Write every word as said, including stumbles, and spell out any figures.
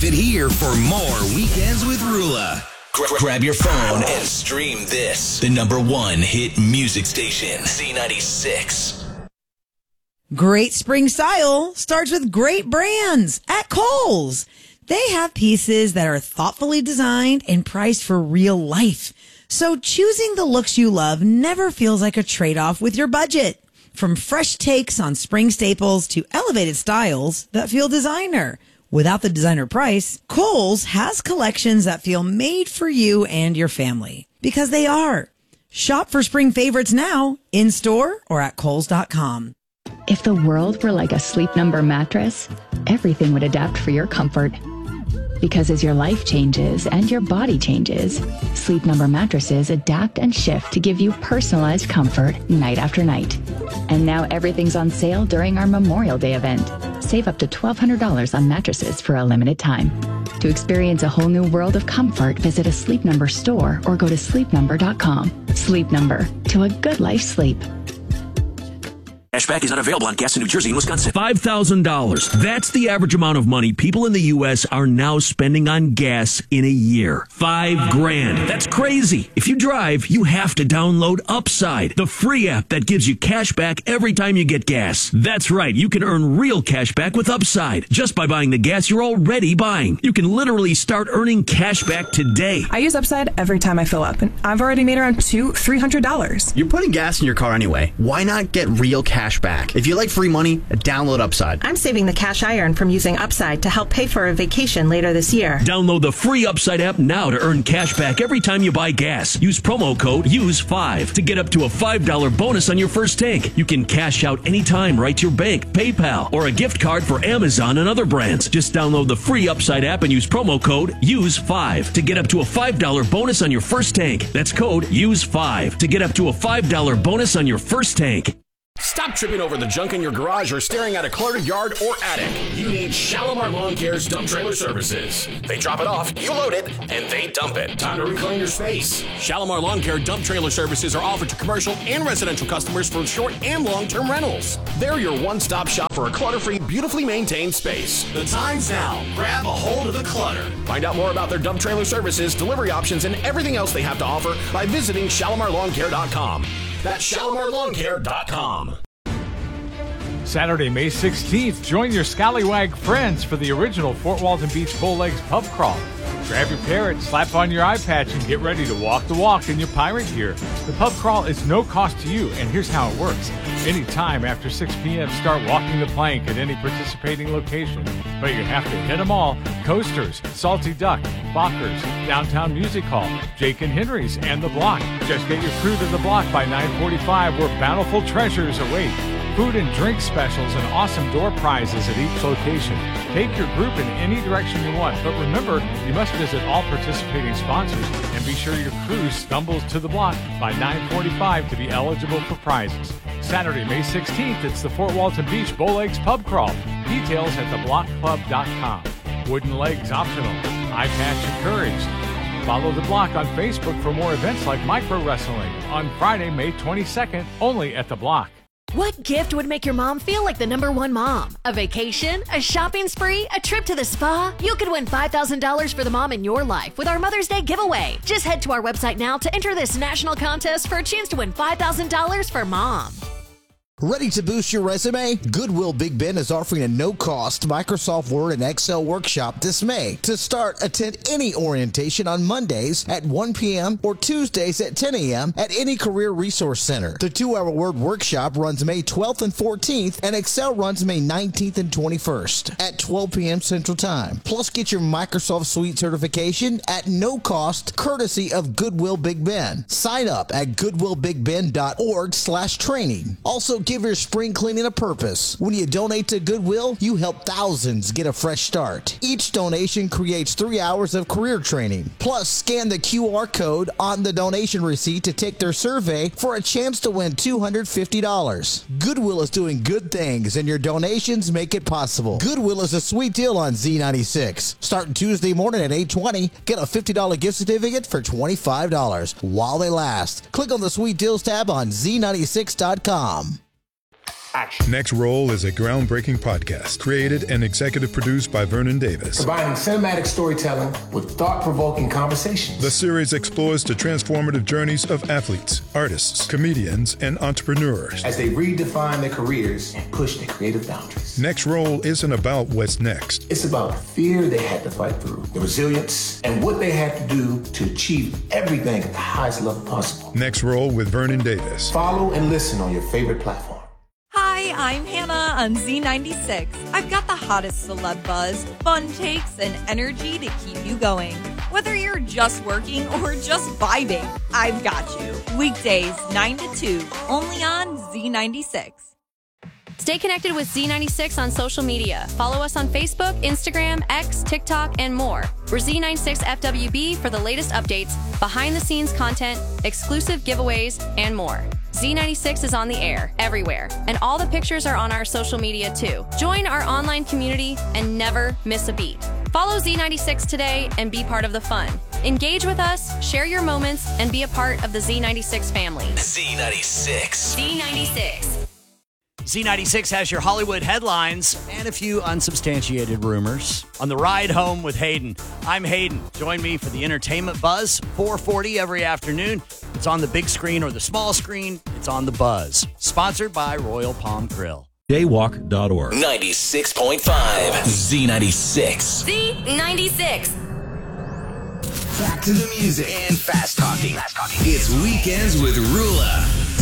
Keep it here for more Weekends with Rula. Gra- grab your phone and stream this. The number one hit music station, Z ninety-six. Great spring style starts with great brands at Kohl's. They have pieces that are thoughtfully designed and priced for real life. So choosing the looks you love never feels like a trade-off with your budget. From fresh takes on spring staples to elevated styles that feel designer. Without the designer price, Kohl's has collections that feel made for you and your family. Because they are. Shop for spring favorites now, in-store or at Kohls dot com. If the world were like a Sleep Number mattress, everything would adapt for your comfort. Because as your life changes and your body changes, Sleep Number mattresses adapt and shift to give you personalized comfort night after night. And now everything's on sale during our Memorial Day event. Save up to twelve hundred dollars on mattresses for a limited time. To experience a whole new world of comfort, visit a Sleep Number store or go to sleep number dot com. Sleep Number, to a good life sleep. Cashback is unavailable on gas in New Jersey and Wisconsin. five thousand dollars. That's the average amount of money people in the U S are now spending on gas in a year. Five grand. That's crazy. If you drive, you have to download Upside, the free app that gives you cash back every time you get gas. That's right. You can earn real cash back with Upside just by buying the gas you're already buying. You can literally start earning cash back today. I use Upside every time I fill up, and I've already made around two, three hundred dollars. You're putting gas in your car anyway. Why not get real cash back? If you like free money, download Upside. I'm saving the cash I earn from using Upside to help pay for a vacation later this year. Download the free Upside app now to earn cash back every time you buy gas. Use promo code use five to get up to a five dollars bonus on your first tank. You can cash out anytime right to your bank, PayPal, or a gift card for Amazon and other brands. Just download the free Upside app and use promo code use five to get up to a five dollars bonus on your first tank. That's code use five to get up to a five dollars bonus on your first tank. Stop tripping over the junk in your garage or staring at a cluttered yard or attic. You need Shalimar Lawn Care's dump trailer services. They drop it off, you load it, and they dump it. Time to reclaim your space. Shalimar Lawn Care dump trailer services are offered to commercial and residential customers for short and long-term rentals. They're your one-stop shop for a clutter-free, beautifully maintained space. The time's now. Grab a hold of the clutter. Find out more about their dump trailer services, delivery options, and everything else they have to offer by visiting Shalimar Lawn Care dot com. That's Shalimar Lawn Care dot com. Saturday, May sixteenth, join your Scallywag friends for the original Fort Walton Beach Bowlegs Pub Crawl. Grab your parrot, slap on your eye patch, and get ready to walk the walk in your pirate gear. The pub crawl is no cost to you, and here's how it works. Anytime after six p.m., start walking the plank at any participating location. But you have to hit them all. Coasters, Salty Duck, Bachers, Downtown Music Hall, Jake and Henry's, and The Block. Just get your crew to The Block by nine forty-five, where bountiful treasures await. Food and drink specials and awesome door prizes at each location. Take your group in any direction you want, but remember, you must visit all participating sponsors and be sure your crew stumbles to The Block by nine forty-five to be eligible for prizes. Saturday, May sixteenth, it's the Fort Walton Beach Bowlegs Pub Crawl. Details at the block club dot com. Wooden legs optional. Eye patch encouraged. Follow The Block on Facebook for more events like micro wrestling on Friday, May twenty-second, only at The Block. What gift would make your mom feel like the number one mom? A vacation? A shopping spree? A trip to the spa? You could win five thousand dollars for the mom in your life with our Mother's Day giveaway. Just head to our website now to enter this national contest for a chance to win five thousand dollars for mom. Ready to boost your resume? Goodwill Big Ben is offering a no-cost Microsoft Word and Excel workshop this May. To start, attend any orientation on Mondays at one p.m. or Tuesdays at ten a.m. at any Career Resource Center. The two-hour Word workshop runs May twelfth and fourteenth, and Excel runs May nineteenth and twenty-first at twelve p.m. Central Time. Plus, get your Microsoft Suite certification at no cost, courtesy of Goodwill Big Ben. Sign up at goodwill big ben dot org slash training. Also, give your spring cleaning a purpose. When you donate to Goodwill, you help thousands get a fresh start. Each donation creates three hours of career training. Plus, scan the Q R code on the donation receipt to take their survey for a chance to win two hundred fifty dollars. Goodwill is doing good things, and your donations make it possible. Goodwill is a sweet deal on Z ninety-six. Starting Tuesday morning at eight twenty, get a fifty dollars gift certificate for twenty-five dollars while they last. Click on the Sweet Deals tab on Z ninety-six dot com. action. Next Roll is a groundbreaking podcast created and executive produced by Vernon Davis. Combining cinematic storytelling with thought-provoking conversations. The series explores the transformative journeys of athletes, artists, comedians, and entrepreneurs as they redefine their careers and push their creative boundaries. Next Roll isn't about what's next. It's about the fear they had to fight through, the resilience, and what they had to do to achieve everything at the highest level possible. Next Roll with Vernon Davis. Follow and listen on your favorite platform. Hi, I'm Hannah on Z ninety-six. I've got the hottest celeb buzz, fun takes, and energy to keep you going. Whether you're just working or just vibing, I've got you. Weekdays, nine to two, only on Z ninety-six. Stay connected with Z ninety-six on social media. Follow us on Facebook, Instagram, X, TikTok, and more. We're Z ninety-six F W B for the latest updates, behind-the-scenes content, exclusive giveaways, and more. Z ninety-six is on the air, everywhere, and all the pictures are on our social media, too. Join our online community and never miss a beat. Follow Z ninety-six today and be part of the fun. Engage with us, share your moments, and be a part of the Z ninety-six family. Z ninety-six. Z ninety-six. Z ninety-six has your Hollywood headlines and a few unsubstantiated rumors. On the ride home with Hayden, I'm Hayden. Join me for the Entertainment Buzz, four forty every afternoon. It's on the big screen or the small screen. It's on the Buzz. Sponsored by Royal Palm Grill. Daywalk dot org. ninety-six point five. Z ninety-six. Z ninety-six. Back to the music and fast talking. It's Weekends with Rula.